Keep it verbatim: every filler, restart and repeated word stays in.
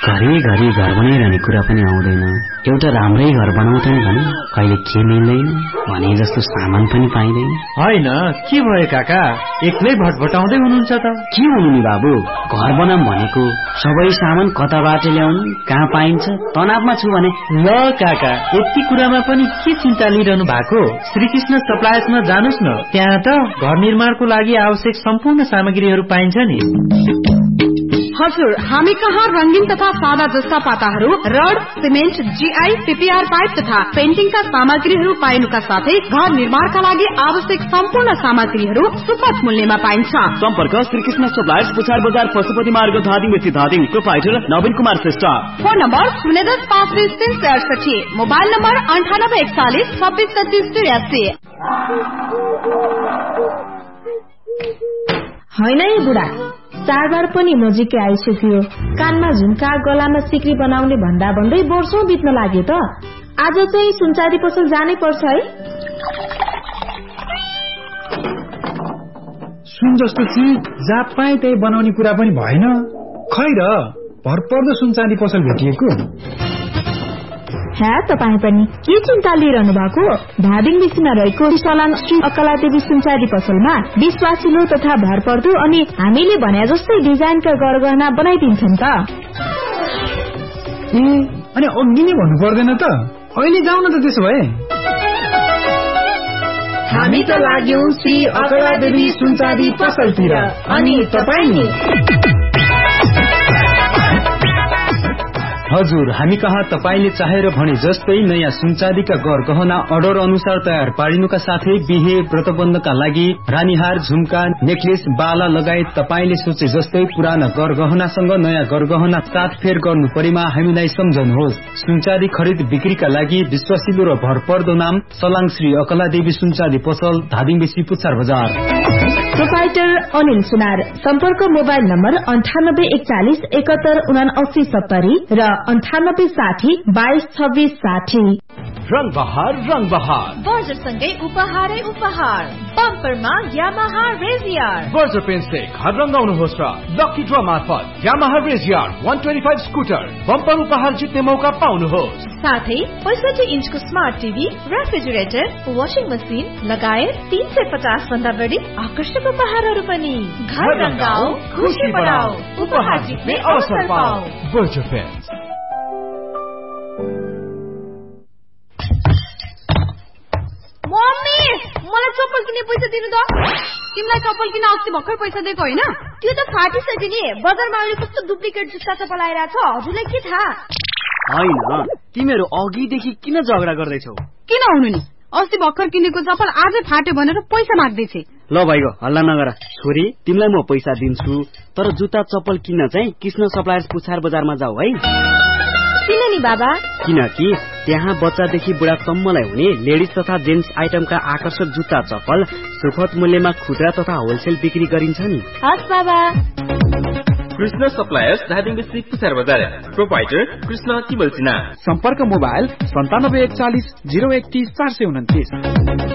घरिघरि घर बनाइरहने कुरा पनि आउँदैन। एउटा राम्रै घर बनाउँदैन भने कहिले के मिल्दैन भने जस्तो सामान पनि पाइँदैन। होइन के भयो काका, एक्लै भटभटाउँदै हुनुहुन्छ त? के हुनु नि बाबु, घर बनाऊँ भनेको सबै सामान कताबाट ल्याउनु, कहाँ पाइन्छ, तनावमा छु भने। ल काका, यति कुरामा पनि के चिन्ता लिइरहनु भएको? श्रीकृष्ण सप्लायर्समा जानुस् न, त्यहाँ त घर निर्माणको लागि आवश्यक सम्पूर्ण सामग्रीहरू पाइन्छ नि। हजुर, हामी कहाँ रंगीन तथा सादा जस्ता पाताहरू, rod, cement, GI, PPR pipe तथा पेन्टिङका सामग्रीहरू पाइनुका साथै घर निर्माणका लागि आवश्यक सम्पूर्ण सामग्रीहरू सुपथ मूल्यमा पाइन्छ। सम्पर्क श्रीकृष्ण सप्लायर्स, पुछार बजार, पशुपति मार्ग, धादिङ बेसी धादिङ। प्रोपाइटर नवीन कुमार श्रेष्ठ। फोन नम्बर शून्य दस पाँच बीस तीन सय अडसठी। मोबाइल नम्बर अन्ठानब्बे एकचालिस छब्बीस सत्तीस तिरासी। होइन है बुढा, चाडबाड पनि नजिकै आइसक्यो। कानमा झुम्का, गलामा सिक्री बनाउने भन्दा भन्दै वर्षौं बित्न लाग्यो त। आज चाहिँ सुनचाँदी पसल जानै पर्छ है। सुन जस्तो चिज जहाँ पाए त्यही बनाउने कुरा पनि भएन। खै र भरपर्दो सुनचाँदी पसल भेटिएको। हे तपाईँ पनि के चिन्ता लिइरहनु भएको? धादिङ बेसीमा रहेको सलाङ श्री अकलादेवी सुनचाँदी पसलमा विश्वासिलो तथा भरपर्दो अनि हामीले भने जस्तै डिजाइनका गरगहना बनाइदिन्छन् त। ए अनि अघि नै भन्नु पर्दैन त? अहिले जाउँ न त त्यसो भए। हामी त लाग्यौं श्री अकलादेवी सुनचाँदी पसलतिर, अनि तपाईँ नि? हजुर, हामी कहाँ तपाईले चाहेर भने जस्तै नयाँ सुनचाँदीका गहना अर्डर अनुसार तयार पारिनुका साथै बिहे व्रतबन्धका लागि रानीहार, झुम्का, नेकलेस, बाला लगायत तपाईले सोचे जस्तै पुराना गहनासँग नयाँ गहना साथफेर गर्नु परेमा हामीलाई सम्झनुहोस्। सुनचाँदी खरिद बिक्रीका लागि विश्वासिलो र भरपर्दो नाम सलाङ श्री अकलादेवी सुनचाँदी पसल, धादिङ बेसी, पुछार बजार। प्रोपाइटर अनिल सुनार। सम्पर्क मोबाइल नम्बर अन्ठानब्बे एकचालिस एकात्तर उनासी सत्तरी र अन्ठानब्बे साठी बाइस छब्बीस साठी। रंग बहार रंग बहार बर्जरसँगै उपहारै उपहार। बम्परमा यामाहा रेजियर। बर्जर पेन्टले घर रंगाउनुहोस् र लकी ड्र मार्फत यामाहा रेजियर एक सय पच्चीस स्कुटर बम्पर उपहार जित्ने मौका पाउनुहोस्। साथै पैंसठी इन्चको smart TV, refrigerator, washing machine लगायत तीन सय पचास भन्दा बढी आकर्षक उपहारहरू पनि। घर रंगाऊ, खुशी बढाऊ, उपहार जित्ने अवसर पाऊ। Berger pant. मम्मी, मलाई चप्पल किन्ने पैसा दिनु त। तिमीलाई चप्पल किन अस्ति भर्खर पैसा दिएको होइन? त्यो त फाटिसक्यो नि। बजारमा अहिले कस्तो डुप्लिकेट जुत्ता चप्पल आइरहेछ, हजुरलाई के थाहा? होइन, तिमीहरू अघिदेखि किन झगडा गर्दैछौ? किन हुनु नि, अस्ति भर्खर किनेको चप्पल आजै फाट्यो भनेर पैसा माग्दैछे। ल भाइको हल्ला नगर। छोरी, तिमीलाई म पैसा दिन्छु, तर जुत्ता चप्पल किन्न चाहिँ कृष्ण सप्लायर्स पुछार बजारमा जाऊ है। किन नि बाबा? किनकि त्यहाँ बच्चादेखि बुढासम्मलाई हुने लेडिज तथा जेन्ट्स आइटमका आकर्षक जुत्ता चप्पल सुपथ मूल्यमा खुद्रा तथा होलसेल बिक्री गरिन्छ नि। हस् बाबा। कृष्ण सप्लायर्स, धादिङ बेसी, पुछार बजार। प्रोपाइटर कृष्ण तिमल सिन्हा। सम्पर्क मोबाइल सन्तानब्बे एकचालिस जीरो एकतीस चार सय उन्तिस।